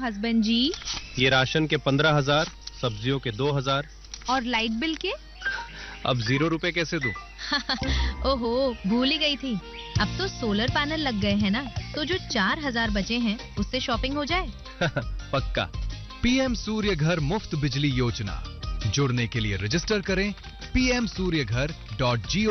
Husband जी। ये ration के 15,000, सब्जियों के 2,000। और लाइट बिल के? अब 0 रुपए कैसे दूं? ओहो, भूल ही गई थी। अब तो सोलर पैनल लग गए हैं ना, तो जो 4,000 बचे हैं उससे शॉपिंग हो जाए। पक्का। पीएम सूर्य घर मुफ्त बिजली योजना। जुड़ने के लिए रजिस्टर करें pmsuryaghar.gov